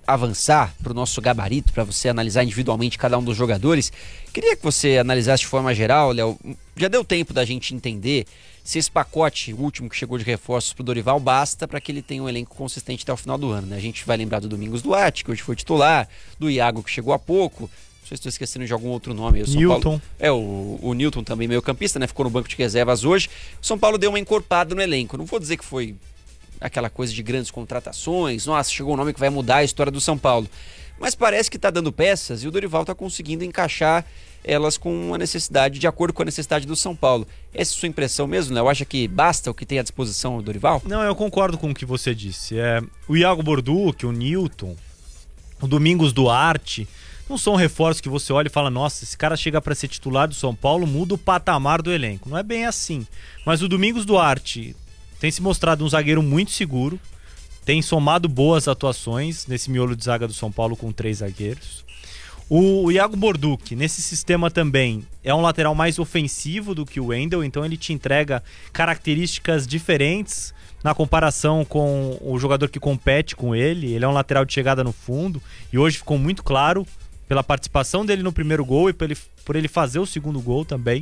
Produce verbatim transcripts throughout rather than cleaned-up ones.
avançar para o nosso gabarito, para você analisar individualmente cada um dos jogadores, queria que você analisasse de forma geral, Léo. Já deu tempo da gente entender se esse pacote último que chegou de reforços para o Dorival basta para que ele tenha um elenco consistente até o final do ano, né? A gente vai lembrar do Domingos Duarte, que hoje foi titular, do Iago, que chegou há pouco. Não sei se estou esquecendo de algum outro nome. O São Newton. Paulo, é, o, o Newton também meio campista, né? Ficou no banco de reservas hoje. O São Paulo deu uma encorpada no elenco. Não vou dizer que foi aquela coisa de grandes contratações, nossa, chegou um nome que vai mudar a história do São Paulo. Mas parece que está dando peças e o Dorival está conseguindo encaixar elas com a necessidade, de acordo com a necessidade do São Paulo. Essa é a sua impressão mesmo, né? Eu acho que basta o que tem à disposição o Dorival? Não, eu concordo com o que você disse. É, o Iago Borduc, o Newton, o Domingos Duarte, não são reforços que você olha e fala, nossa, esse cara chega para ser titular do São Paulo, muda o patamar do elenco. Não é bem assim. Mas o Domingos Duarte tem se mostrado um zagueiro muito seguro, tem somado boas atuações nesse miolo de zaga do São Paulo com três zagueiros. O Iago Borduc, nesse sistema também, é um lateral mais ofensivo do que o Wendel, então ele te entrega características diferentes na comparação com o jogador que compete com ele. Ele é um lateral de chegada no fundo e hoje ficou muito claro pela participação dele no primeiro gol e por ele, por ele fazer o segundo gol também.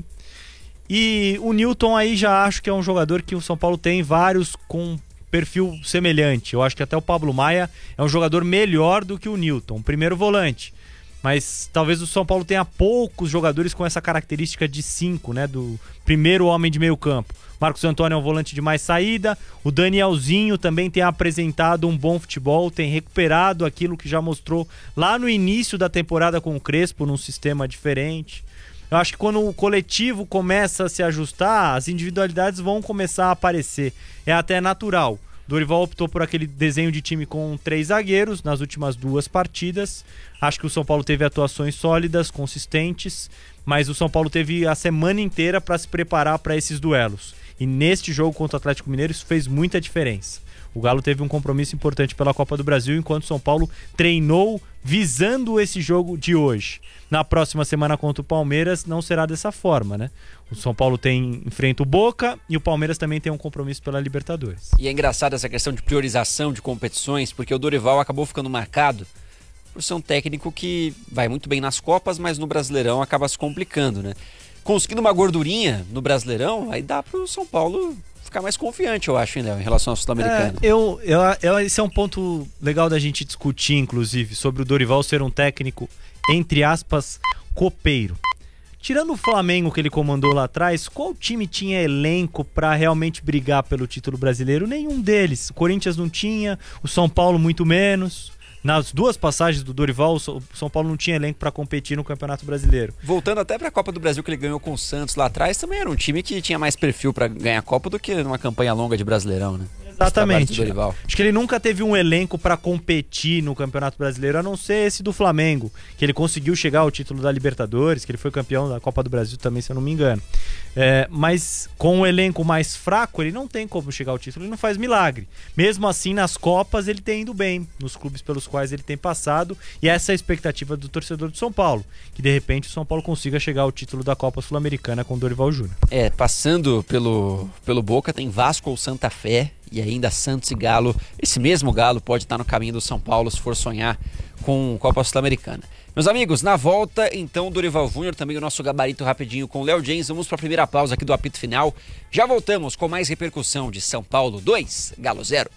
E o Newton aí já acho que é um jogador que o São Paulo tem vários com perfil semelhante. Eu acho que até o Pablo Maia é um jogador melhor do que o Newton, primeiro volante. Mas talvez o São Paulo tenha poucos jogadores com essa característica de cinco, né? Do primeiro homem de meio campo. Marcos Antônio é um volante de mais saída. O Danielzinho também tem apresentado um bom futebol, tem recuperado aquilo que já mostrou lá no início da temporada com o Crespo, num sistema diferente. Eu acho que quando o coletivo começa a se ajustar, as individualidades vão começar a aparecer. É até natural. Dorival optou por aquele desenho de time com três zagueiros nas últimas duas partidas. Acho que o São Paulo teve atuações sólidas, consistentes, mas o São Paulo teve a semana inteira para se preparar para esses duelos. E neste jogo contra o Atlético Mineiro isso fez muita diferença. O Galo teve um compromisso importante pela Copa do Brasil, enquanto o São Paulo treinou visando esse jogo de hoje. Na próxima semana contra o Palmeiras não será dessa forma, né? O São Paulo tem, enfrenta o Boca e o Palmeiras também tem um compromisso pela Libertadores. E é engraçado essa questão de priorização de competições, porque o Dorival acabou ficando marcado por ser um técnico que vai muito bem nas Copas, mas no Brasileirão acaba se complicando, né? Conseguindo uma gordurinha no Brasileirão, aí dá pro São Paulo ficar mais confiante, eu acho, hein, Léo, em relação ao Sul-Americano. É, eu, eu, eu, esse é um ponto legal da gente discutir, inclusive, sobre o Dorival ser um técnico, entre aspas, copeiro. Tirando o Flamengo que ele comandou lá atrás, qual time tinha elenco para realmente brigar pelo título brasileiro? Nenhum deles. O Corinthians não tinha, o São Paulo muito menos. Nas duas passagens do Dorival, o São Paulo não tinha elenco para competir no Campeonato Brasileiro. Voltando até para a Copa do Brasil que ele ganhou com o Santos lá atrás, também era um time que tinha mais perfil para ganhar a Copa do que numa campanha longa de Brasileirão, né? Exatamente. Acho que ele nunca teve um elenco para competir no Campeonato Brasileiro, a não ser esse do Flamengo, que ele conseguiu chegar ao título da Libertadores, que ele foi campeão da Copa do Brasil também, se eu não me engano. É, mas com um elenco mais fraco, ele não tem como chegar ao título, ele não faz milagre. Mesmo assim, nas Copas, ele tem ido bem, nos clubes pelos quais ele tem passado, e essa é a expectativa do torcedor do São Paulo, que de repente o São Paulo consiga chegar ao título da Copa Sul-Americana com o Dorival Júnior. É, passando pelo, pelo Boca, tem Vasco ou Santa Fé, e ainda Santos e Galo. Esse mesmo Galo pode estar no caminho do São Paulo se for sonhar com Copa Sul-Americana. Meus amigos, na volta, então, Dorival Júnior, também o nosso gabarito rapidinho com o Léo James. Vamos para a primeira pausa aqui do apito final. Já voltamos com mais repercussão de São Paulo dois, Galo zero.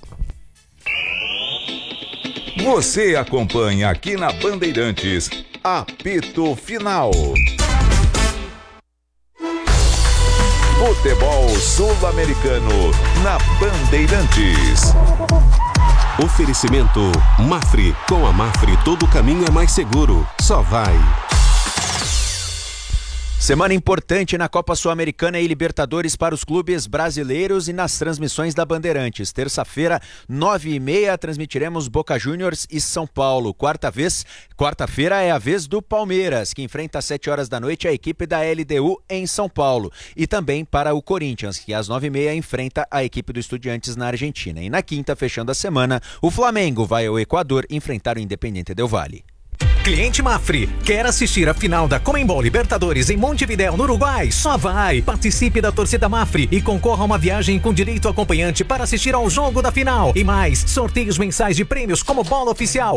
Você acompanha aqui na Bandeirantes, apito final. Futebol Sul-Americano na Bandeirantes. Oferecimento Mafre. Com a Mafre todo caminho é mais seguro. Só vai. Semana importante na Copa Sul-Americana e Libertadores para os clubes brasileiros e nas transmissões da Bandeirantes. Terça-feira, nove e meia, transmitiremos Boca Juniors e São Paulo. Quarta vez, quarta-feira é a vez do Palmeiras, que enfrenta às sete horas da noite a equipe da L D U em São Paulo. E também para o Corinthians, que às nove e meia enfrenta a equipe do Estudiantes na Argentina. E na quinta, fechando a semana, o Flamengo vai ao Equador enfrentar o Independiente del Valle. Cliente Mafre, quer assistir a final da Conmebol Libertadores em Montevidéu, no Uruguai? Só vai! Participe da torcida Mafre e concorra a uma viagem com direito acompanhante para assistir ao jogo da final. E mais, sorteios mensais de prêmios como bola oficial,